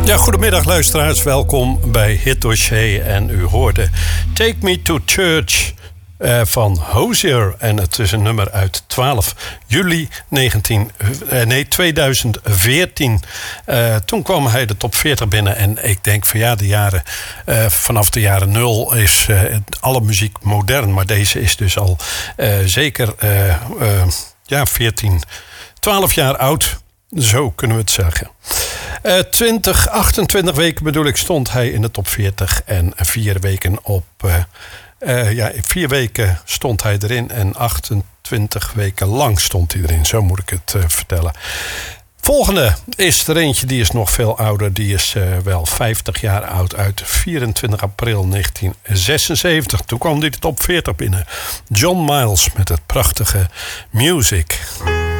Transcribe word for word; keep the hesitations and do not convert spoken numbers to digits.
Ja, goedemiddag luisteraars, welkom bij Hit Dossier. En u hoorde Take Me to Church uh, van Hozier. En het is een nummer uit twaalf juli negentien, uh, nee, tweeduizend veertien. Uh, toen kwam hij de top veertig binnen. En ik denk van ja, de jaren, uh, vanaf de jaren nul is uh, alle muziek modern. Maar deze is dus al uh, zeker uh, uh, ja, veertien, twaalf jaar oud. Zo kunnen we het zeggen. Uh, twintig, achtentwintig weken bedoel ik, stond hij in de top veertig. En vier weken op. Uh, uh, ja, vier weken stond hij erin. En achtentwintig weken lang stond hij erin. Zo moet ik het uh, vertellen. Volgende is er eentje die is nog veel ouder. Die is uh, wel vijftig jaar oud. Uit vierentwintig april negentien zesenzeventig. Toen kwam hij de top veertig binnen. John Miles met het prachtige Music.